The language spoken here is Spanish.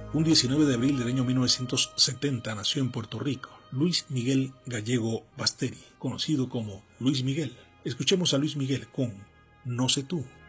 Un 19 de abril del año 1970 nació en Puerto Rico Luis Miguel Gallego Basteri, conocido como Luis Miguel. Escuchemos a Luis Miguel con No sé tú.